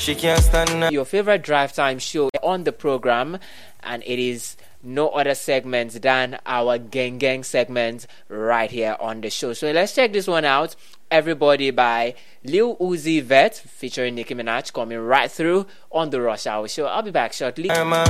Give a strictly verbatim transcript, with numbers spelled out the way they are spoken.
She can't stand your favorite drive time show on the program, and it is no other segment than our Gang Gang segment right here on the show. So let's check this one out. Everybody by Lil Uzi Vert featuring Nicki Minaj coming right through on the Rush Hour Show. I'll be back shortly.